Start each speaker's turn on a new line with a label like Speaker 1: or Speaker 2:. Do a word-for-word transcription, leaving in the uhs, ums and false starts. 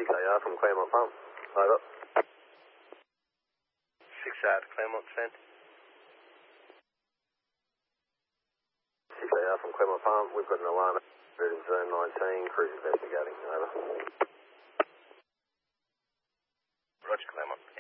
Speaker 1: six A R from Claremont Farm. Over.
Speaker 2: six A R to Claremont, send.
Speaker 1: six A R from Claremont Farm. We've got an alarm in zone nineteen. Crews investigating. Over.
Speaker 2: Roger, Claremont.